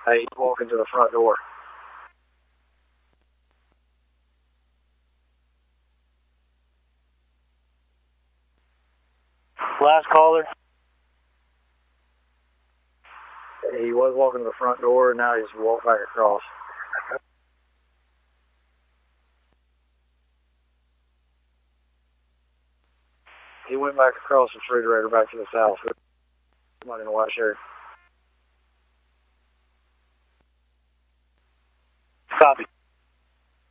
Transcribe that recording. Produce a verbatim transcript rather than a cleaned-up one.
Hey, he's walking to the front door. Last caller. He was walking to the front door, and now he's walked back across. He went back across the refrigerator back to the south. Somebody in a white shirt. Copy.